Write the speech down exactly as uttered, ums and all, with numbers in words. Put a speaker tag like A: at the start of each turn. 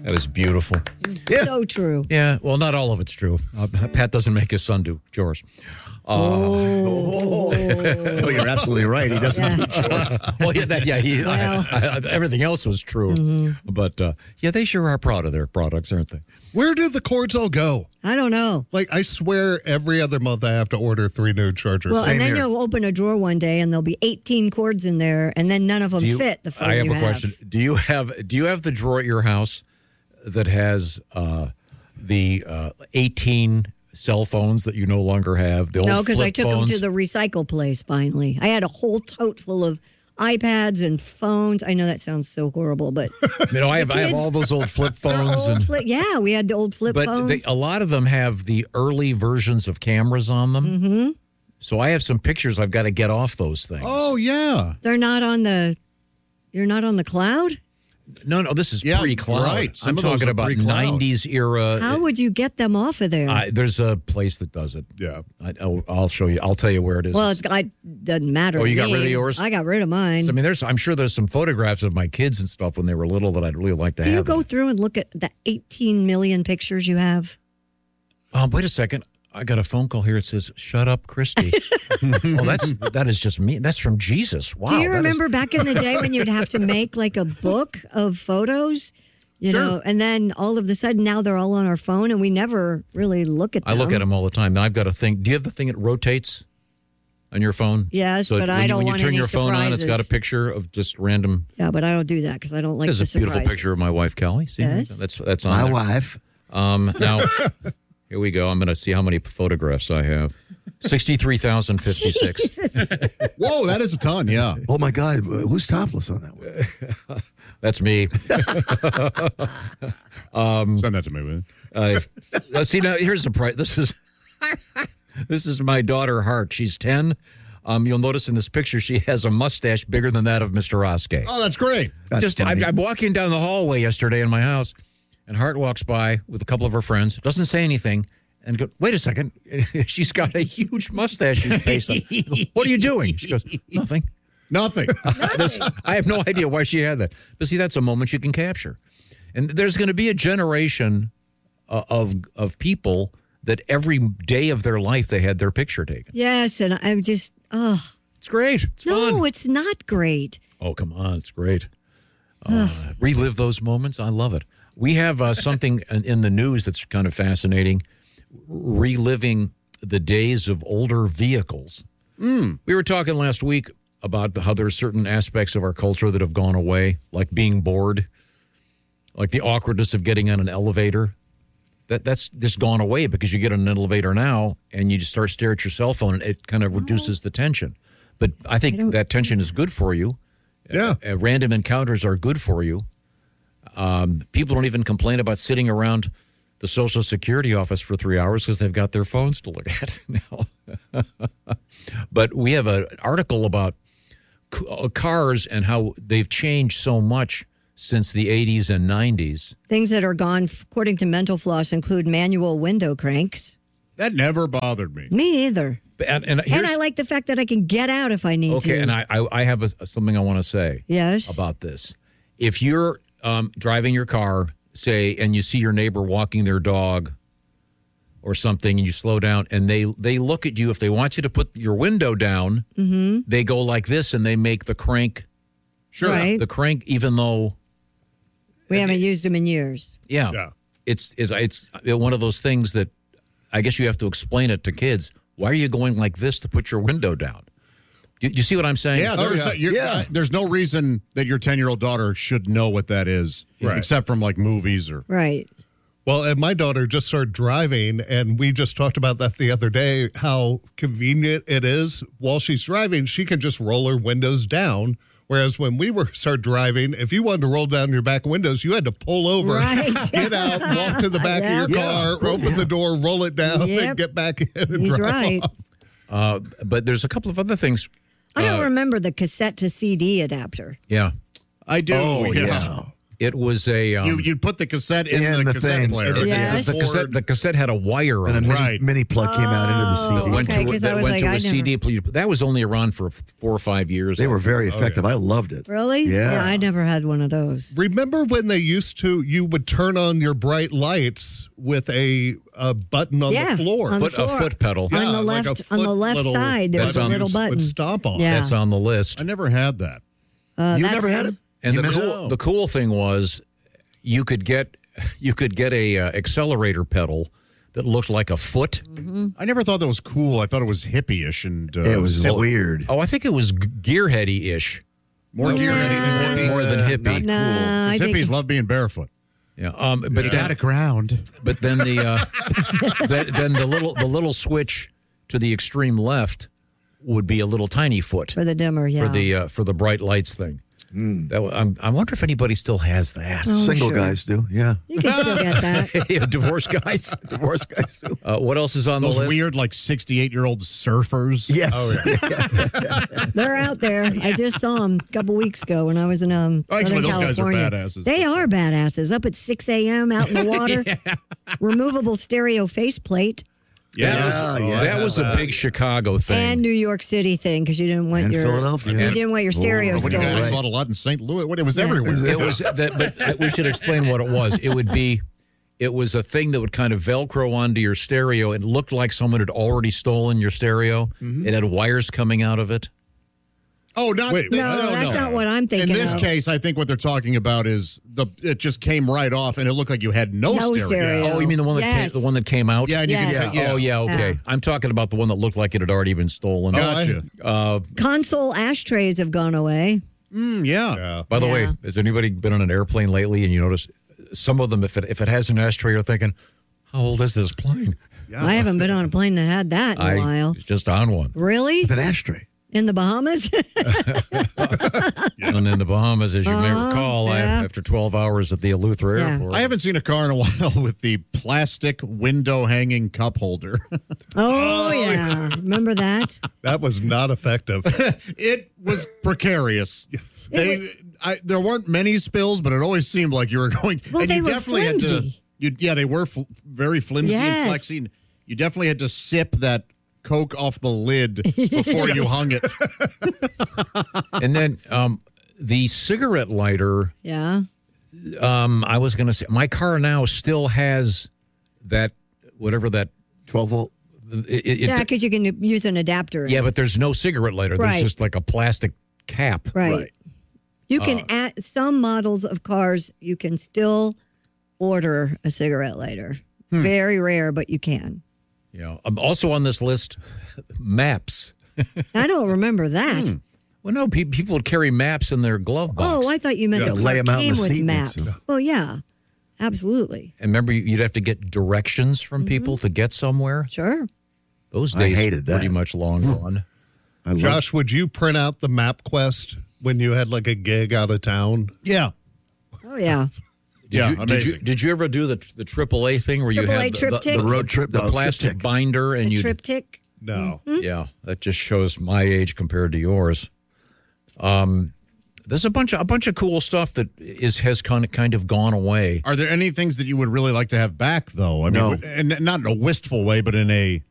A: That is beautiful.
B: Yeah. So true.
A: Yeah, well, not all of it's true. Uh, Pat doesn't make his son do chores. Uh,
B: oh.
C: oh, you're absolutely right. He doesn't yeah. do chores.
A: well, yeah, that, yeah he,
B: well.
A: I, I, everything else was true. Mm-hmm. But, uh, yeah, they sure are proud of their products, aren't they?
D: Where did the cords all go?
B: I don't know.
D: Like, I swear every other month I have to order three new chargers.
B: Well,
D: Same
B: and then
D: here.
B: you'll open a drawer one day and there'll be eighteen cords in there, and then none of them
A: you,
B: fit the phone
A: I have
B: you
A: a question. Do you have Do you have the drawer at your house that has uh, the uh, eighteen cell phones that you no longer have? The old
B: no, because I took
A: phones?
B: them to the recycle place finally. I had a whole tote full of iPads and phones. I know that sounds so horrible, but
A: you know, I have I have all those old flip phones.
B: Old
A: and
B: flip, yeah, we had the old flip
A: but
B: phones.
A: But a lot of them have the early versions of cameras on them.
B: Mm-hmm.
A: So I have some pictures I've got to get off those things.
D: Oh, yeah.
B: They're not on the, you're not on the cloud?
A: No, no, this is
D: yeah,
A: pre-cloud.
D: Right. Some
A: I'm
D: of those
A: talking
D: are
A: about
D: pre-cloud.
A: nineties era.
B: How would you get them off of there?
A: Uh, there's a place that does it.
D: Yeah.
A: I, I'll, I'll show you. I'll tell you where it is.
B: well, it's, it doesn't matter.
A: Oh, you
B: to
A: got
B: me.
A: rid of yours?
B: I got rid of mine.
A: I mean, there's. I'm sure there's some photographs of my kids and stuff when they were little that I'd really like to
B: Do
A: have.
B: you go through and look at the eighteen million pictures you have?
A: Um, wait a second. I got a phone call here. It says, "Shut up, Christy." Well, that's that is just me. That's from Jesus. Wow.
B: Do you
A: that
B: remember
A: is-
B: back in the day when you'd have to make like a book of photos? You
D: Sure.
B: know, and then all of a sudden now they're all on our phone and we never really look at them.
A: I look at them all the time. Now I've got a thing. Do you have the thing that rotates on your phone?
B: Yes,
A: so
B: but
A: when
B: I
A: you,
B: don't
A: when you
B: want
A: turn
B: any
A: your phone on, it's got a
B: surprises.
A: picture of just random.
B: Yeah, but I don't do that because I don't like
A: There's
B: the
A: a beautiful
B: surprises.
A: picture of my wife Kelly. See,
B: Yes.
A: that's that's on
C: My
A: there.
C: wife.
A: Um, now, here we go. I'm going to see how many photographs I have. Sixty-three thousand fifty-six.
B: Jesus.
D: Whoa, that is a ton, yeah.
C: Oh, my God. Who's topless on that one?
A: That's me.
D: um, Send that to me, man.
A: Uh, uh, see, now here's the price. This is this is my daughter Hart. She's ten. Um, you'll notice in this picture she has a mustache bigger than that of Mister Oskey.
D: Oh, that's great.
C: That's
A: Just I'm, I'm walking down the hallway yesterday in my house, and Hart walks by with a couple of her friends. Doesn't say anything, and go, "Wait a second." She's got a huge mustache. She's faced on. What are you doing? She goes, "Nothing."
D: Nothing.
A: There's- I have no idea why she had that. But see, that's a moment you can capture. And there's going to be a generation uh, of of people that every day of their life they had their picture taken.
B: Yes, and I'm just, oh.
A: It's great. It's
B: No,
A: fun.
B: it's not great.
A: Oh, come on. It's great. Uh, relive those moments. I love it. We have uh, something in, in the news that's kind of fascinating. Reliving the days of older vehicles.
D: Mm.
A: We were talking last week about how there are certain aspects of our culture that have gone away, like being bored, like the awkwardness of getting on an elevator. That That's just gone away because you get on an elevator now and you just start staring at your cell phone and it kind of reduces the tension. But I think
B: I don't-
A: that tension is good for you.
D: Yeah.
A: Uh, random encounters are good for you. Um, people don't even complain about sitting around the Social Security office for three hours because they've got their phones to look at now. But we have an article about c- uh, cars and how they've changed so much since the eighties and nineties.
B: Things that are gone, according to Mental Floss, include manual window cranks.
D: That never bothered me.
B: Me either.
A: And, and,
B: And
A: here's,
B: I like the fact that I can get out if I need to.
A: okay, and I, I, I have a, something I want to say
B: Yes.
A: about this. If you're um, driving your car, say, and you see your neighbor walking their dog or something, and you slow down, and they, they look at you. If they want you to put your window down,
B: Mm-hmm.
A: they go like this, and they make the crank,
D: Sure.
B: Right.
A: the crank, even though,
B: We haven't used them in years.
A: yeah,
D: Yeah.
A: it's, it's it's one of those things that I guess you have to explain it to kids. Why are you going like this to put your window down? Do you, do you see what I'm saying?
D: Yeah, there's,
C: yeah.
D: A, you're,
C: Yeah.
D: uh, there's no reason that your ten-year-old daughter should know what that is,
C: Right.
D: except from like movies or.
B: Right.
D: Well, and my daughter just started driving, and we just talked about that the other day, how convenient it is. While she's driving, she can just roll her windows down. Whereas when we were start driving, if you wanted to roll down your back windows, you had to pull over,
B: Right.
D: get out, walk to the back
B: Yep.
D: of your
C: Yeah.
D: car, open the door, roll it down,
B: Yep.
D: then get back in and
B: He's
D: drive
B: right.
D: off.
A: Uh, but there's a couple of other things.
B: I don't
A: Uh,
B: remember the cassette to C D adapter.
A: Yeah.
D: I do.
C: Oh,
D: yeah.
C: yeah.
A: It was a um,
E: you you'd put the cassette in,
C: In
E: the,
C: the
E: cassette
C: thing.
E: player.
B: Yes.
A: the cassette. The cassette had a wire
C: And a
A: on it.
C: mini,
E: Right.
C: mini plug came out into the C
B: Oh,
C: D.
A: Went
B: okay,
A: to,
B: 'cause I
A: that
B: was
A: went
B: like,
A: to
B: I
A: a C D. That was only around for four or five years.
C: They were very effective. I loved it.
B: Really?
C: Yeah.
B: I never had one of those.
D: Remember when they used to, you would turn on your bright lights with a, a button on
B: Yeah,
D: the floor.
B: on the
A: Foot, a
B: floor.
A: foot pedal.
D: Yeah,
B: on the
D: like a
B: left, on the
D: foot
B: left
D: little
B: side, there was a
A: button
B: little
D: you
B: button.
D: would stomp on.
B: Yeah.
A: That's on the list.
E: I never had that.
B: Uh,
C: You
B: that's-
C: never had it?
A: And
C: You
A: the
C: missed
A: cool,
C: it?
A: the cool thing was, you could get you could get a uh, accelerator pedal that looked like a foot.
E: I never thought that was cool. I thought it was hippie-ish and uh,
C: It was
E: silly.
C: weird.
A: Oh, I think it was g- gearheady ish.
E: More gear than anything hippie.
A: More than hippie.
B: Nah, I
E: 'Cause
B: think
E: hippies love being barefoot.
A: Yeah. Um. But
E: You
A: then,
E: got it ground.
A: but then the uh, then, then the little the little switch to the extreme left would be a little tiny foot
B: for the dimmer, yeah.
A: for the uh, for the bright lights thing. That, wa- I'm, I wonder if anybody still has that.
C: Single
B: sure.
C: guys do. Yeah.
B: you can still get that.
A: Yeah, divorce guys.
C: Divorce guys do.
A: Uh, what else is on
E: Those
A: the list?
E: weird, like sixty-eight-year-old surfers.
C: Yes.
B: They're out there. I just saw them a couple weeks ago when I was in um.
E: Oh, actually,
B: Southern
E: those guys are
B: California.
E: badasses.
B: They are badasses. Up at six a.m. out in the water. Removable stereo faceplate.
E: Yeah.
C: Yeah,
E: those-
C: yeah.
A: That was a big Chicago thing.
B: And New York City thing because you didn't want
C: And
B: your
C: Philadelphia.
B: You didn't want your stereo
C: Oh,
E: What do you
B: stolen.
E: got? I
C: Right.
E: saw it a lot in Saint Louis. What, it was
B: Yeah.
E: everywhere.
A: It was that, but we should explain what it was. It would be, it was a thing that would kind of Velcro onto your stereo. It looked like someone had already stolen your stereo. It had wires coming out of it.
E: Oh, not
D: Wait,
B: No, that's not what I'm thinking
E: In this
B: of.
E: case, I think what they're talking about is the it just came right off, and it looked like you had no,
B: No
E: stereo.
B: stereo.
A: Oh, you mean the one that
B: Yes.
A: came, the one that came out?
E: Yeah, and you
B: Yes.
E: can take, yeah.
A: Oh, yeah. Okay.
B: Yeah.
A: I'm talking about the one that looked like it had already been stolen.
E: Gotcha.
A: Uh,
B: Console ashtrays have gone away.
E: Mm, yeah.
D: Yeah.
A: by the
B: Yeah.
A: way, has anybody been on an airplane lately and you notice some of them, if it if it has an ashtray, you're thinking, how old is this plane?
B: I haven't been on a plane that had that in a
A: I
B: while.
A: was just on one.
B: Really?
C: With an ashtray.
B: In the Bahamas?
A: And in the Bahamas, as you may
B: Uh-huh,
A: recall, I,
B: yeah.
A: after twelve hours at the Eleuthera
B: Yeah.
A: Airport.
E: I haven't seen a car in a while with the plastic window hanging cup holder.
B: Oh, yeah. Remember that?
D: That was not effective.
E: It was precarious. They, I, there weren't many spills, but it always seemed like you were going.
B: Well,
E: and
B: they
E: you
B: were
E: definitely had to.
B: flimsy.
E: You, yeah, they were fl- very flimsy
B: Yes.
E: and flexing. You definitely had to sip that Coke off the lid before you hung it.
A: And then um, the cigarette lighter,
B: Yeah.
A: um, I was going to say, my car now still has that, whatever that.
C: twelve volt.
A: It, it,
B: Yeah, because you can use an adapter. in
A: yeah,
B: it.
A: but there's no cigarette lighter. There's
B: Right.
A: just like a plastic cap.
B: Right.
C: Right.
B: You can
A: Uh.
B: add some models of cars, you can still order a cigarette lighter.
A: Hmm.
B: Very rare, but you can.
A: Yeah. Um, also on this list, maps.
B: I don't remember that.
A: Hmm. Well, no, pe- people would carry maps in their glove box.
B: Oh, I thought you meant
C: Yeah,
B: the
C: lay
B: car
C: 'em out in
B: came
C: the
B: with
C: seat and
B: maps.
C: stuff.
B: Oh, yeah. Absolutely.
A: And remember, you- you'd have to get directions from people to get somewhere.
B: Sure.
A: Those
C: I
A: days
C: hated that.
A: pretty much long gone.
C: I love
D: Josh, would you print out the MapQuest when you had like a gig out of town?
E: Yeah.
B: Oh, yeah.
A: Did
E: Yeah,
A: you, did
E: amazing.
A: you did you ever do the the triple A thing where you
B: Triple A
A: had the,
B: triptych?
A: the,
C: The road trip,
A: the
C: no,
A: plastic
C: triptych.
A: binder, and
B: The
A: you
B: triptych.
D: No.
A: yeah, that just shows my age compared to yours. Um, there's a bunch of a bunch of cool stuff that is has kind of kind of gone away.
E: Are there any things that you would really like to have back, though? I mean,
C: No.
E: and not in a wistful way, but in a